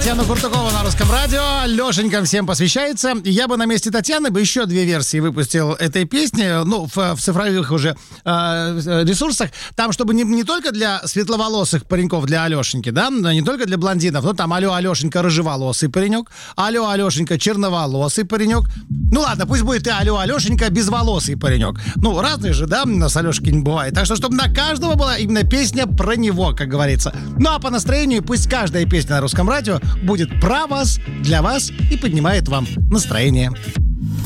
Татьяна Куртукова на Русском радио. Лешенькам всем посвящается. Я бы на месте Татьяны бы еще 2 версии выпустил этой песни, в цифровых уже ресурсах. Там, чтобы не только для светловолосых пареньков, для Алешеньки, да, не только для блондинов, но там алло, Алешенька, рыжеволосый паренек, алло, Алешенька, черноволосый паренек. Ну ладно, пусть будет и алло, Алешенька, безволосый паренек. Ну, разные же, да, у нас Алешки не бывает. Так что, чтобы на каждого была именно песня про него, как говорится. Ну, а по настроению пусть каждая песня на Русском радио будет про вас, для вас и поднимает вам настроение.